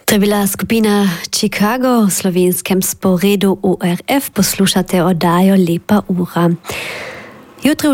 To je bila skupina Chicago v slovenskem sporedu ORF, poslušate oddajo Lepa ura. Jutri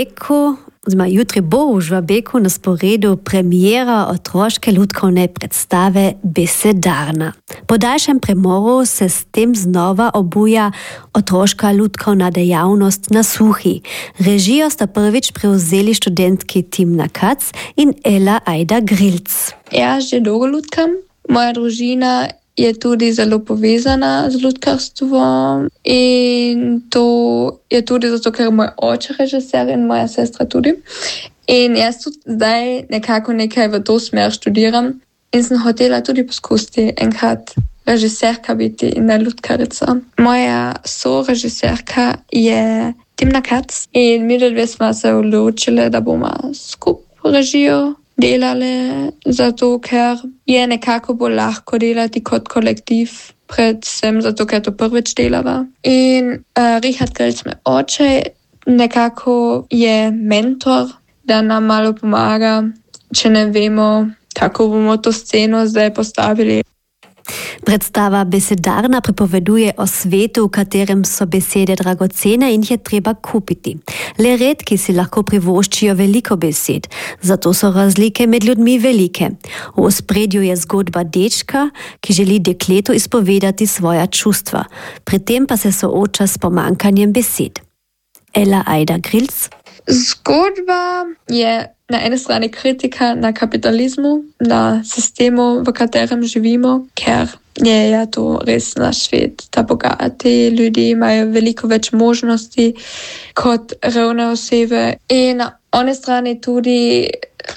bo v Žvabeku na sporedu premiera otroške lutkovne predstave Besedarna. Po daljšem premoru se s tem znova obuja otroška lutkovna dejavnost na Suhi. Režijo sta prvič prevzeli študentki Timna Kac in Ela Ajda Grilc. Ja, že dolgo lutkam. Moja družina je tudi zelo povezana z lutkarstvom in to je tudi zato, ker moj oče režiser in moja sestra tudi. In jaz tudi zdaj nekako nekaj v to smer študiram in sem hotela tudi poskusiti enkrat režiserka biti in ne lutkarica. Moja sorežiserka je Timna Kac in mi dve smo se odločili, da bomo skupaj režijo delali, zato ker je nekako bolj lahko delati kot kolektiv, predvsem zato, ker to prvič delava. In Richard Grilc, moj oče, nekako je mentor, da nam malo pomaga, če ne vemo, kako bomo to sceno zdaj postavili. Predstava Besedarna pripoveduje o svetu, v katerem so besede dragocene in jih je treba kupiti. Le redki si lahko privoščijo veliko besed, zato so razlike med ljudmi velike. V ospredju je zgodba dečka, ki želi dekletu izpovedati svoja čustva, pri tem pa se sooča s pomankanjem besed. Ela Ajda Grilc. Zgodba je na eni strani kritika na kapitalizmu, na sistemu, v katerem živimo, ker je to res naš svet. Ta bogati ljudje imajo veliko več možnosti kot revne osebe. In na eni strani tudi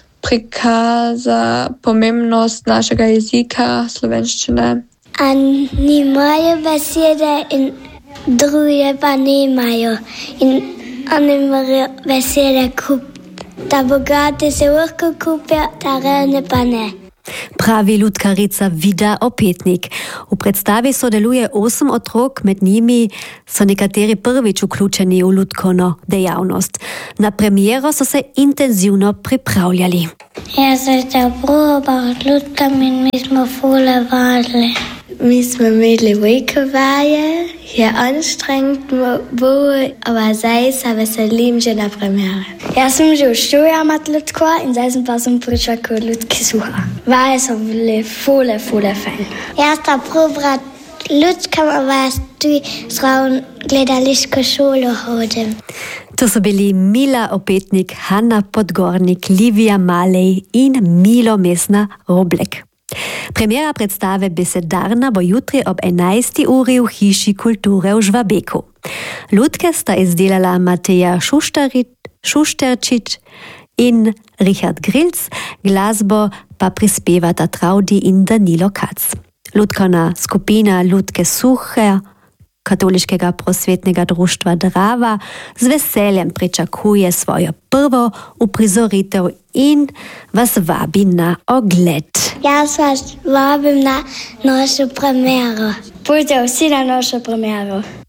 prikaza pomembnost našega jezika, slovenščine. Nimajo besede in druge pa nimajo. In oni morajo besede kupiti. Da bogati se lahko kupijo, da revne pa ne. Pravi lutkarica Vida Opetnik. V predstavi sodeluje 8 otrok, med njimi so nekateri prvič vključeni v lutkovno dejavnost. Na premiero so se intenzivno pripravljali. Jaz sem se probal lutkam in mi smo fule vadili. Mi smo imeli veliko vaje, je anstrengno bilo, aber zdaj se veselim že na premiere. Jaz sem že v šoli imel lutko in zdaj sem prišla k lutki Suha. Vaje so bile fule fajn. Jaz sem probal lutkam, aber jaz tudi zraven gledališko šolo hodim. To so bili Mila Opetnik, Hanna Podgornik, Livija Malej in Milo Mesna Roblek. Premiera predstave Besedarna bo jutri ob 11. uri v Hiši kulture v Žvabeku. Lutke sta izdelala Mateja Šušterčič in Richard Grilc, glasbo pa prispevata Traudi in Danilo Kac. Lutkovna skupina Lutke Suhe Katoliškega prosvetnega društva Drava z veseljem pričakuje svojo prvo uprizoritev in vas vabi na ogled. Jaz vas vabim na našo premiero. Pojdite vsi na našo premiero.